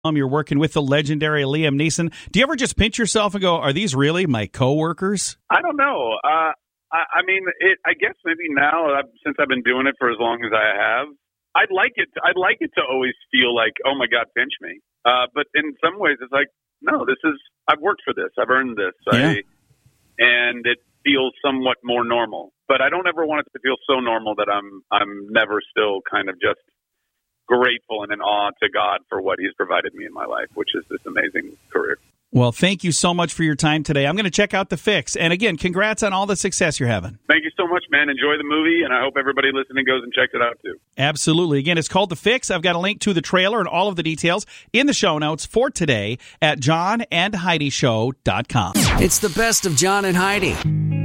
You're working with the legendary Liam Neeson. Do you ever just pinch yourself and go, are these really my coworkers? I don't know. I mean, I guess maybe now, since I've been doing it for as long as I have, I'd like it to always feel like, oh my God, pinch me. But in some ways, it's like, no, I've worked for this. I've earned this. Yeah. And it feels somewhat more normal. But I don't ever want it to feel so normal that I'm never still kind of just grateful and in awe to God for what he's provided me in my life, which is this amazing career. Well, thank you so much for your time today. I'm going to check out The Fix. And again, congrats on all the success you're having. Thank you so much, man. Enjoy the movie, and I hope everybody listening goes and checks it out, too. Absolutely. Again, it's called The Fix. I've got a link to the trailer and all of the details in the show notes for today at johnandheidishow.com. It's the best of John and Heidi.